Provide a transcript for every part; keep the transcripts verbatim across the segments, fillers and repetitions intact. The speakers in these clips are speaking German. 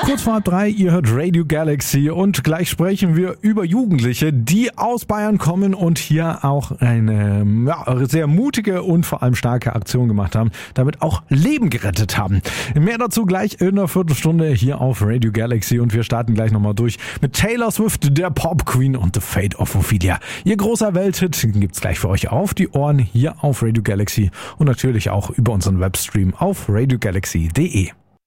Kurz vor halb drei, ihr hört Radio Galaxy und gleich sprechen wir über Jugendliche, die aus Bayern kommen und hier auch eine ja, sehr mutige und vor allem starke Aktion gemacht haben, damit auch Leben gerettet haben. Mehr dazu gleich in einer Viertelstunde hier auf Radio Galaxy und wir starten gleich nochmal durch mit Taylor Swift, der Pop Queen und The Fate of Ophelia. Ihr großer Welthit gibt's gleich für euch auf die Ohren hier auf Radio Galaxy und natürlich auch über unseren Webstream auf radio galaxy punkt de.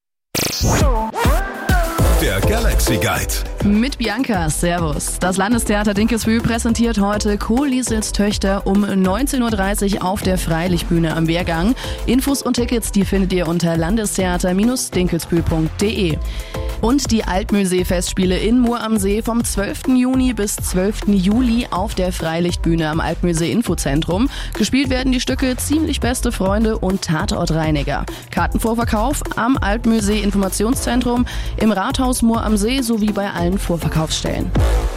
Der Galaxy Guide. Mit Bianca, Servus. Das Landestheater Dinkelsbühl präsentiert heute Kohlliesels Töchter um neunzehn Uhr dreißig auf der Freilichtbühne am Wehrgang. Infos und Tickets, die findet ihr unter landestheater dinkelsbühl punkt de. Und die Altmühlsee-Festspiele in Mur am See vom zwölften Juni bis zwölften Juli auf der Freilichtbühne am Altmühlsee-Infozentrum. Gespielt werden die Stücke Ziemlich beste Freunde und Tatortreiniger. Kartenvorverkauf am Altmühlsee-Informationszentrum, im Rathaus Mur am See sowie bei allen Vorverkaufsstellen.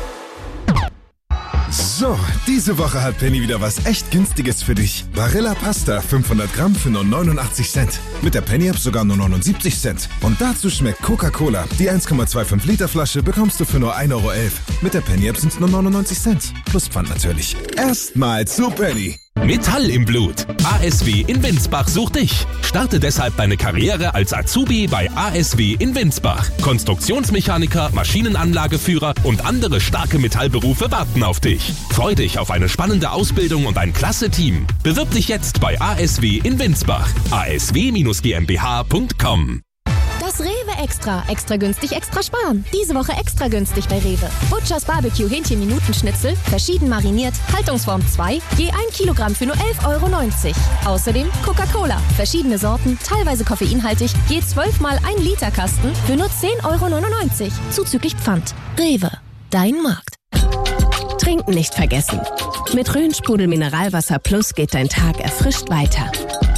So, diese Woche hat Penny wieder was echt Günstiges für dich. Barilla Pasta fünfhundert Gramm für nur neunundachtzig Cent. Mit der Penny-App sogar nur neunundsiebzig Cent. Und dazu schmeckt Coca-Cola. Die eins Komma fünfundzwanzig Liter Flasche bekommst du für nur ein Euro elf. Mit der Penny-App sind es nur neunundneunzig Cent. Plus Pfand natürlich. Erstmal zu Penny. Metall im Blut. A S W in Winsbach sucht dich. Starte deshalb deine Karriere als Azubi bei A S W in Winsbach. Konstruktionsmechaniker, Maschinenanlageführer und andere starke Metallberufe warten auf dich. Freu dich auf eine spannende Ausbildung und ein klasse Team. Bewirb dich jetzt bei A S W in Winsbach. a s w Bindestrich g m b h punkt com. Das Rewe Extra. Extra günstig, extra sparen. Diese Woche extra günstig bei Rewe. Butchers Barbecue Hähnchen-Minutenschnitzel, verschieden mariniert, Haltungsform zwei, je ein Kilogramm für nur elf Euro neunzig. Außerdem Coca-Cola, verschiedene Sorten, teilweise koffeinhaltig, je zwölf mal ein Liter Kasten für nur zehn Euro neunundneunzig. Zuzüglich Pfand. Rewe. Dein Markt. Trinken nicht vergessen. Mit Rhön Sprudel Mineralwasser Plus geht dein Tag erfrischt weiter.